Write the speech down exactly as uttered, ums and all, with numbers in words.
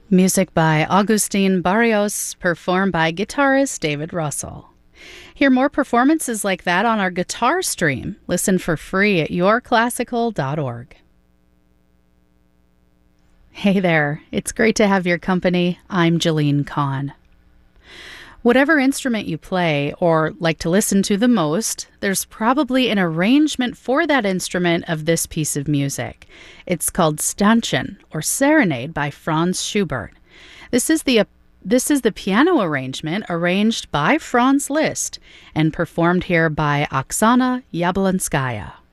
Music by Augustin Barrios, performed by guitarist David Russell. Hear more performances like that on our guitar stream. Listen for free at your classical dot org. Hey there, it's great to have your company. I'm Jolene Kahn. Whatever instrument you play or like to listen to the most, there's probably an arrangement for that instrument of this piece of music. It's called Stanchen, or Serenade by Franz Schubert. This is the this is the piano arrangement arranged by Franz Liszt and performed here by Oksana Yablonskaya.